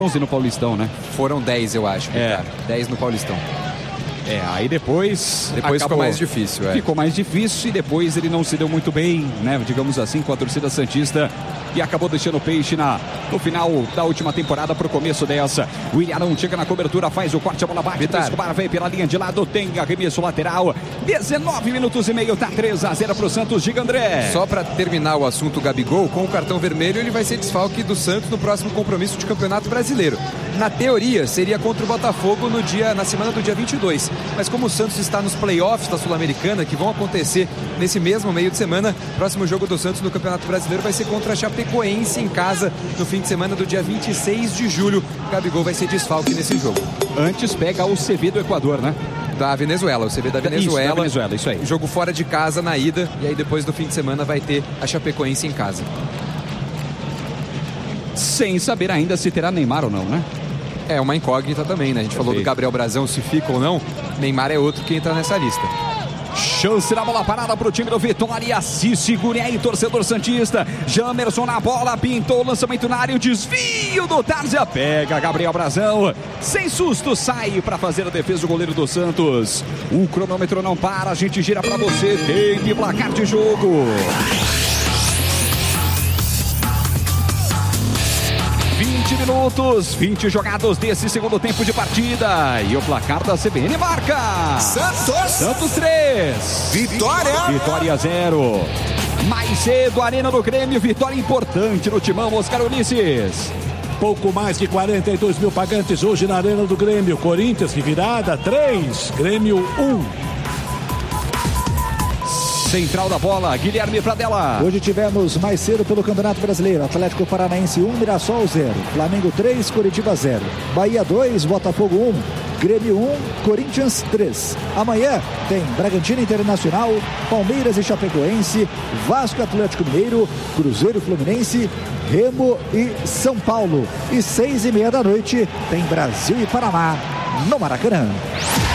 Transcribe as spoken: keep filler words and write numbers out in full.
onze no Paulistão, né? Foram dez, eu acho. É. Cara. dez no Paulistão. É, aí depois... Depois acabou, ficou mais difícil, é. Ficou mais difícil e depois ele não se deu muito bem, né? Digamos assim, com a torcida santista. E acabou deixando o Peixe na, no final da última temporada pro começo dessa. O Ilharão chega na cobertura, faz o corte, a bola bate. O Escobar vem pela linha de lado, tem arremesso lateral. dezenove minutos e meio, tá três a zero pro Santos, Giga André. Só para terminar o assunto Gabigol, com o cartão vermelho ele vai ser desfalque do Santos no próximo compromisso de Campeonato Brasileiro. Na teoria, seria contra o Botafogo no dia, na semana do dia vinte e dois. Mas como o Santos está nos playoffs da Sul-Americana, que vão acontecer nesse mesmo meio de semana, o próximo jogo do Santos no Campeonato Brasileiro vai ser contra a Chapecoense em casa, no fim de semana do dia vinte e seis de julho. O Gabigol vai ser desfalque nesse jogo. Antes pega o C V do Equador, né? Da Venezuela, o C V da Venezuela. Isso, da Venezuela, isso aí. Jogo fora de casa na ida, e aí depois do fim de semana vai ter a Chapecoense em casa. Sem saber ainda se terá Neymar ou não, né? É uma incógnita também, né? A gente Perfeito. falou do Gabriel Brazão, se fica ou não. Neymar é outro que entra nessa lista. Chance na bola parada pro time do Vitória. Se segure aí, torcedor santista. Jamerson na bola, pintou o lançamento na área. O desvio do Tárzia. Pega Gabriel Brazão. Sem susto, sai para fazer a defesa do goleiro do Santos. O cronômetro não para, a gente gira para você. Tem de placar de jogo. vinte minutos, vinte jogados desse segundo tempo de partida. E o placar da C B N marca: Santos! Santos três, Vitória! Vitória zero. Mais cedo, Arena do Grêmio, vitória importante no timão, Oscar Ulisses. Pouco mais de quarenta e dois mil pagantes hoje na Arena do Grêmio. Corinthians de virada, três, Grêmio um. Central da bola, Guilherme Pradella. Hoje tivemos mais cedo pelo Campeonato Brasileiro: Atlético Paranaense um, Mirassol zero, Flamengo três, Coritiba zero, Bahia dois, Botafogo um, Grêmio um, Corinthians três. Amanhã tem Bragantino Internacional, Palmeiras e Chapecoense, Vasco Atlético Mineiro, Cruzeiro Fluminense, Remo e São Paulo. E seis e meia da noite tem Brasil e Panamá no Maracanã.